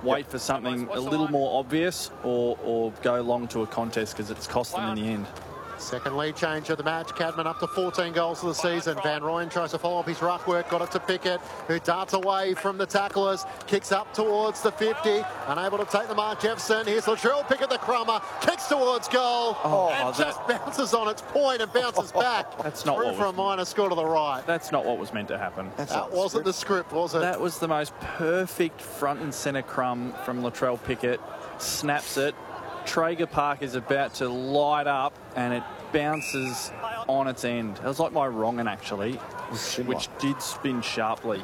wait for something a little more obvious or go long to a contest because it's cost them in the end. Second lead change of the match. Cadman up to 14 goals for the season. Van Rooyen tries to follow up his ruck work. Got it to Pickett, who darts away from the tacklers. Kicks up towards the 50. Unable to take the mark, Jefferson. Here's Latrell Pickett, the crummer. Kicks towards goal. And just bounces on its point and bounces back. That's not through for a minor score to the right. That's not what was meant to happen. That wasn't the script, was it? That was the most perfect front and centre crumb from Latrell Pickett. Snaps it. Traeger Park is about to light up and it bounces on its end. It was like my wrong-un, actually, which did spin sharply.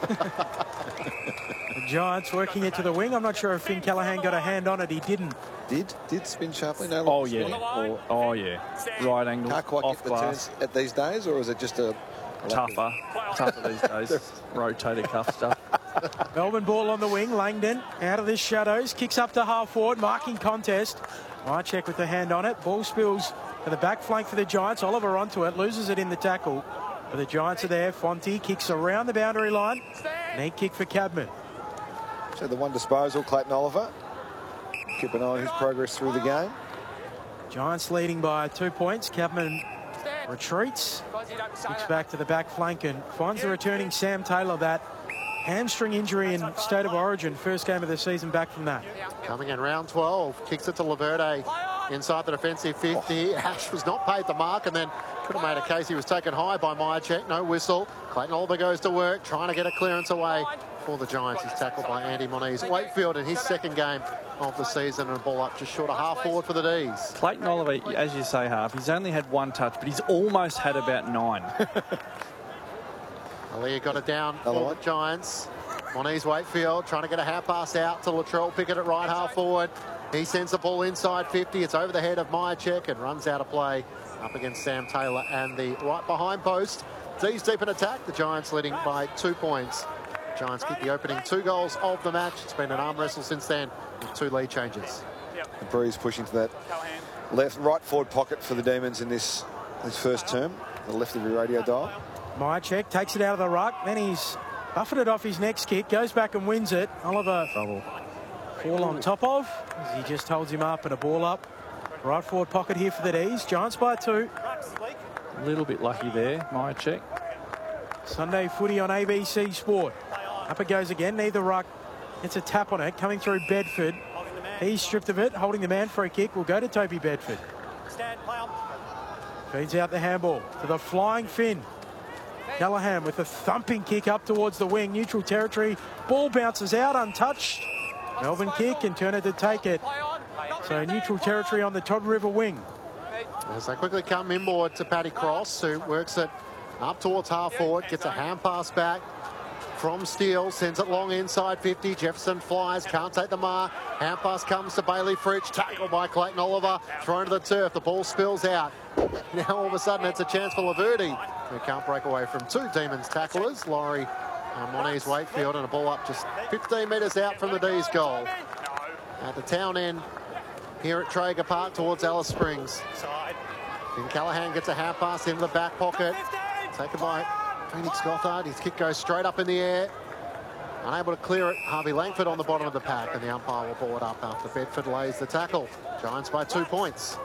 The Giants working it to the wing. I'm not sure if Finn Callaghan got a hand on it. He didn't. Did spin sharply? No. Oh, yeah. Oh, yeah. Right angle, Can't quite off get the glass. turns at these days, or is it just a... Tougher these days. Rotator cuff stuff. Melbourne ball on the wing. Langdon out of the shadows. Kicks up to half forward. Marking contest. Myercheck with the hand on it. Ball spills to the back flank for the Giants. Oliver onto it. Loses it in the tackle. But the Giants are there. Fonte kicks around the boundary line. Neat kick for Cadman. So the one disposal, Clayton Oliver. Keep an eye on his progress through the game. Giants leading by 2 points. Cadman retreats. Kicks back to the back flank and finds the returning Sam Taylor. That hamstring injury in State of Origin. First game of the season back from that. Coming in round 12. Kicks it to Laverde inside the defensive 50. Ash was not paid the mark and then could have made a case he was taken high by Myercheck. No whistle. Clayton Oliver goes to work, trying to get a clearance away for the Giants. He's tackled by Andy Moniz. Wakefield in his second game of the season and a ball up just short of half forward for the D's. Clayton Oliver, as you say, Half, he's only had one touch, but he's almost had about 9. Aaliyah got it down for the Giants. Moniz Wakefield trying to get a half pass out to Latrell Pickett at right half forward. He sends the ball inside 50. It's over the head of Myercheck and runs out of play up against Sam Taylor and the right behind post. D's deep in attack. The Giants leading by 2 points. Giants kick the opening 2 goals of the match. It's been an arm wrestle since then with 2 lead changes. The Breeze pushing to that right forward pocket for the Demons in this first term. The left of your radio dial. Myercheck takes it out of the ruck. Then he's buffeted off his next kick. Goes back and wins it. Oliver fall on top of as he just holds him up and a ball up. Right forward pocket here for the D's. Giants by 2. A little bit lucky there, Myercheck. Sunday footy on ABC Sport. Up it goes again. Neither ruck. It's a tap on it. Coming through Bedford. He's stripped of it. Holding the man for a kick. Will go to Toby Bedford. Feeds out the handball to the flying Finn. Callaghan with a thumping kick up towards the wing. Neutral territory. Ball bounces out untouched. Melbourne kick and Turner to take it. So neutral territory on the Todd River wing. As they quickly come inboard to Paddy Cross, who works it up towards half forward, gets a hand pass back from Steele, sends it long inside 50. Jefferson flies, can't take the mark. Hand pass comes to Bailey Fritsch, tackled by Clayton Oliver, thrown to the turf. The ball spills out. Now all of a sudden it's a chance for Laverde, who can't break away from 2 Demons tacklers, Laurie and Moniz Wakefield, and a ball up just 15 metres out from the D's goal. At the town end here at Traeger Park towards Alice Springs. Then Callaghan gets a half pass into the back pocket. Taken by Phoenix Gothard. His kick goes straight up in the air. Unable to clear it. Harvey Langford on the bottom of the pack, and the umpire will ball it up after Bedford lays the tackle. Giants by 2 points.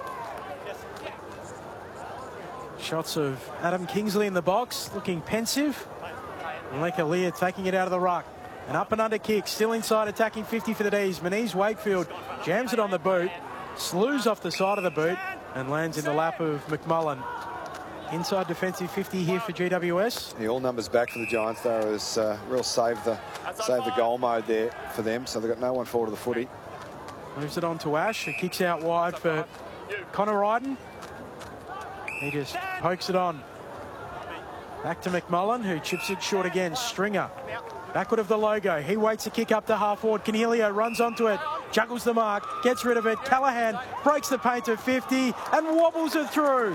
Shots of Adam Kingsley in the box, looking pensive. Leka Lear taking it out of the ruck. An up and under kick, still inside attacking 50 for the D's. Moniz Wakefield jams it on the boot, slews off the side of the boot, and lands in the lap of McMullen. Inside defensive 50 here for GWS. Yeah, all numbers back for the Giants. There is real save the goal mode there for them. So they've got no one forward of the footy. Moves it on to Ash, who kicks out wide for Connor Ryden. He just pokes it on. Back to McMullen, who chips it short again. Stringer, backward of the logo. He waits a kick up to half forward. Canelio runs onto it, juggles the mark, gets rid of it. Callaghan breaks the paint of 50 and wobbles it through.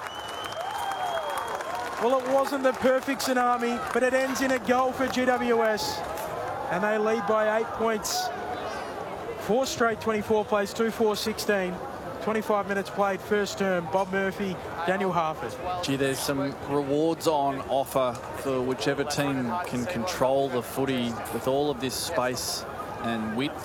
Well, it wasn't the perfect tsunami, but it ends in a goal for GWS. And they lead by 8 points. 4 straight 24 plays, 2-4-16. 25 minutes played first term. Bob Murphy, Daniel Harford. Gee, there's some rewards on offer for whichever team can control the footy with all of this space and width